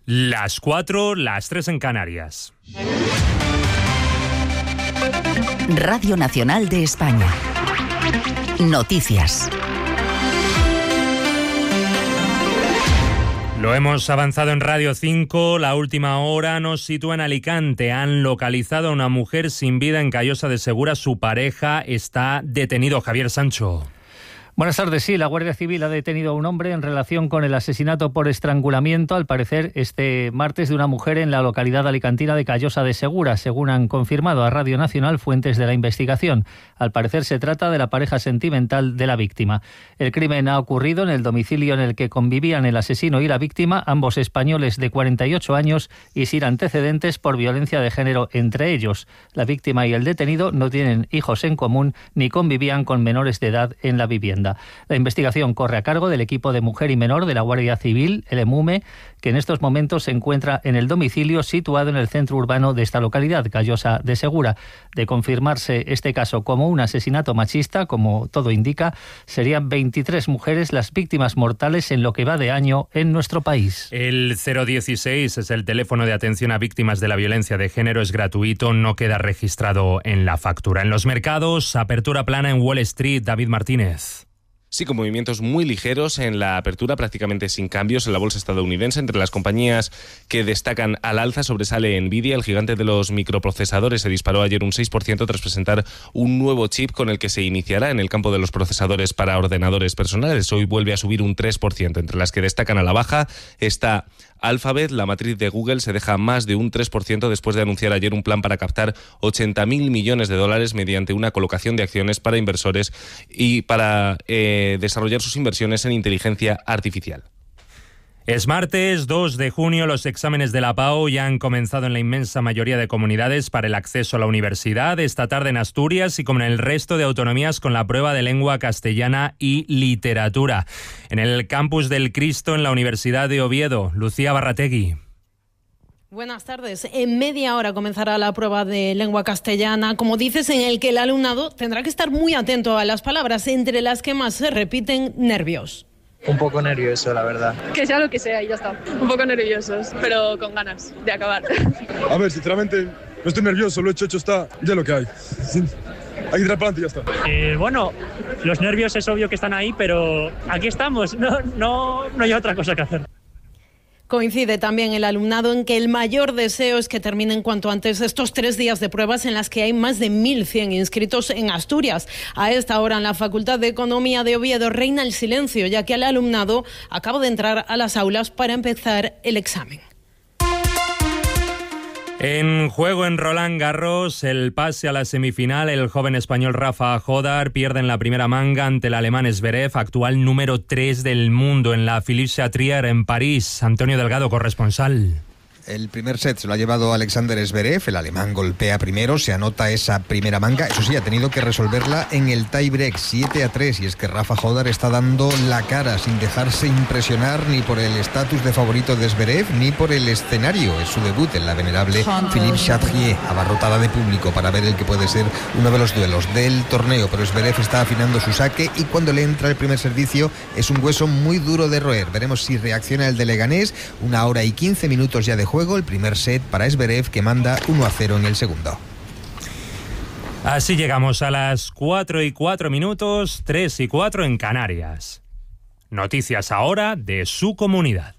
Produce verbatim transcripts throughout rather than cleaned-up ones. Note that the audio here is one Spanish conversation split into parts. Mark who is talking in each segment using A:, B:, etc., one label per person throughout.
A: Las cuatro, las tres en Canarias.
B: Radio Nacional de España. Noticias.
A: Lo hemos avanzado en Radio cinco. La última hora nos sitúa en Alicante. Han localizado a una mujer sin vida en Callosa de Segura. Su pareja está detenido. Javier Sancho.
C: Buenas tardes. Sí, la Guardia Civil ha detenido a un hombre en relación con el asesinato por estrangulamiento, al parecer este martes, de una mujer en la localidad alicantina de Callosa de Segura, según han confirmado a Radio Nacional fuentes de la investigación. Al parecer se trata de la pareja sentimental de la víctima. El crimen ha ocurrido en el domicilio en el que convivían el asesino y la víctima, ambos españoles de cuarenta y ocho años y sin antecedentes por violencia de género entre ellos. La víctima y el detenido no tienen hijos en común ni convivían con menores de edad en la vivienda. La investigación corre a cargo del equipo de mujer y menor de la Guardia Civil, el EMUME, que en estos momentos se encuentra en el domicilio situado en el centro urbano de esta localidad, Callosa de Segura. De confirmarse este caso como un asesinato machista, como todo indica, serían veintitrés mujeres las víctimas mortales en lo que va de año en nuestro país.
A: El cero dieciséis es el teléfono de atención a víctimas de la violencia de género, es gratuito, no queda registrado en la factura. En los mercados, apertura plana en Wall Street. David Martínez.
D: Sí, con movimientos muy ligeros en la apertura, prácticamente sin cambios en la bolsa estadounidense. Entre las compañías que destacan al alza sobresale Nvidia, el gigante de los microprocesadores. Se disparó ayer un seis por ciento tras presentar un nuevo chip con el que se iniciará en el campo de los procesadores para ordenadores personales. Hoy vuelve a subir un tres por ciento. Entre las que destacan a la baja está Alphabet. La matriz de Google se deja más de un tres por ciento después de anunciar ayer un plan para captar ochenta mil millones de dólares mediante una colocación de acciones para inversores y para eh, desarrollar sus inversiones en inteligencia artificial.
A: Es martes dos de junio, los exámenes de la PAO ya han comenzado en la inmensa mayoría de comunidades para el acceso a la universidad. Esta tarde en Asturias y como en el resto de autonomías con la prueba de lengua castellana y literatura. En el campus del Cristo en la Universidad de Oviedo, Lucía Barrategui.
E: Buenas tardes. En media hora comenzará la prueba de lengua castellana, como dices, en el que el alumnado tendrá que estar muy atento a las palabras, entre las que más se repiten: nervios.
F: Un poco nervioso, la verdad.
G: Que sea lo que sea y ya está. Un poco nerviosos, pero con ganas de acabar.
H: A ver, sinceramente, no estoy nervioso, lo hecho, hecho está, ya lo que hay. Sí. Hay que tirar para adelante y ya está.
I: Eh, bueno, los nervios es obvio que están ahí, pero aquí estamos, no, no, no hay otra cosa que hacer.
E: Coincide también el alumnado en que el mayor deseo es que terminen cuanto antes estos tres días de pruebas en las que hay más de mil cien inscritos en Asturias. A esta hora en la Facultad de Economía de Oviedo reina el silencio, ya que el alumnado acaba de entrar a las aulas para empezar el examen.
A: En juego en Roland Garros, el pase a la semifinal, el joven español Rafa Jodar pierde en la primera manga ante el alemán Zverev, actual número tres del mundo, en la Philippe Chatrier en París. Antonio Delgado, corresponsal.
J: El primer set se lo ha llevado Alexander Zverev, el alemán golpea primero, se anota esa primera manga, eso sí, ha tenido que resolverla en el tiebreak, siete a tres, y es que Rafa Jodar está dando la cara sin dejarse impresionar ni por el estatus de favorito de Zverev ni por el escenario. Es su debut en la venerable Philippe Chatrier, abarrotada de público para ver el que puede ser uno de los duelos del torneo, pero Zverev está afinando su saque y cuando le entra el primer servicio es un hueso muy duro de roer. Veremos si reacciona el de Leganés. Una hora y quince minutos ya de juego, el primer set para Zverev, que manda uno a cero en el segundo.
A: Así llegamos a las cuatro y cuatro minutos, tres y cuatro en Canarias. Noticias ahora de su comunidad.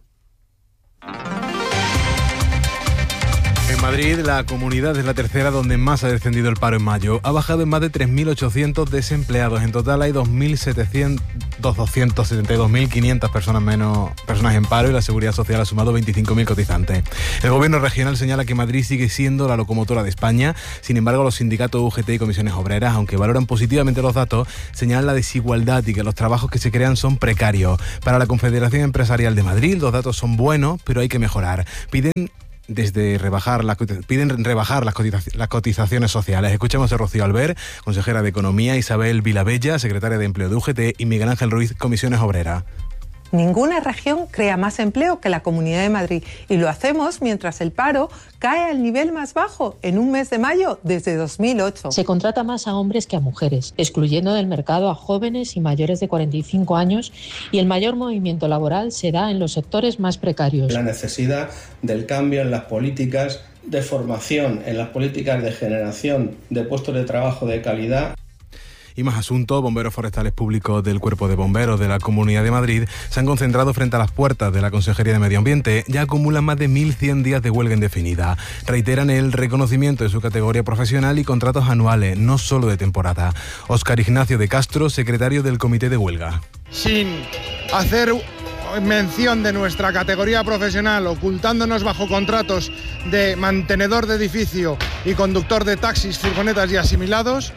K: En Madrid, la comunidad es la tercera donde más ha descendido el paro en mayo. Ha bajado en más de tres mil ochocientos desempleados. En total hay dos doscientos setenta y dos mil quinientas personas menos personas en paro y la Seguridad Social ha sumado veinticinco mil cotizantes. El gobierno regional señala que Madrid sigue siendo la locomotora de España. Sin embargo, los sindicatos U G T y comisiones obreras, aunque valoran positivamente los datos, señalan la desigualdad y que los trabajos que se crean son precarios. Para la Confederación Empresarial de Madrid, los datos son buenos, pero hay que mejorar. Piden desde rebajar las piden rebajar las, cotizaciones, las cotizaciones sociales. Escuchemos a Rocío Albert, consejera de Economía, Isabel Vilabella, secretaria de Empleo de U G T, y Miguel Ángel Ruiz, comisiones obreras.
L: Ninguna región crea más empleo que la Comunidad de Madrid y lo hacemos mientras el paro cae al nivel más bajo en un mes de mayo desde dos mil ocho.
M: Se contrata más a hombres que a mujeres, excluyendo del mercado a jóvenes y mayores de cuarenta y cinco años, y el mayor movimiento laboral se da en los sectores más precarios.
N: La necesidad del cambio en las políticas de formación, en las políticas de generación de puestos de trabajo de calidad.
K: Y más asuntos, bomberos forestales públicos del Cuerpo de Bomberos de la Comunidad de Madrid se han concentrado frente a las puertas de la Consejería de Medio Ambiente. Ya acumulan más de mil cien días de huelga indefinida. Reiteran el reconocimiento de su categoría profesional y contratos anuales, no solo de temporada. Óscar Ignacio de Castro, secretario del Comité de Huelga.
O: Sin hacer mención de nuestra categoría profesional, ocultándonos bajo contratos de mantenedor de edificio y conductor de taxis, furgonetas y asimilados,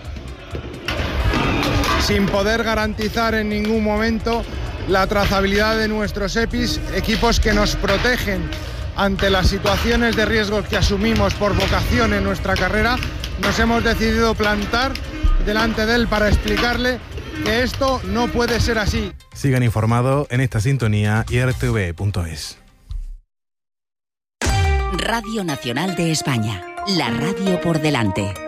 O: sin poder garantizar en ningún momento la trazabilidad de nuestros E P Is, equipos que nos protegen ante las situaciones de riesgo que asumimos por vocación en nuestra carrera. Nos hemos decidido plantar delante de él para explicarle que esto no puede ser así.
K: Sigan informados en esta sintonía y r t v punto es.
B: Radio Nacional de España, la radio por delante.